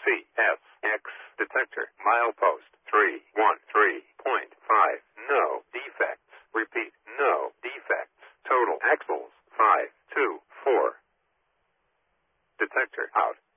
CSX detector. Milepost 313.5. No defects. Repeat, no defects. Total axles 524. Detector out.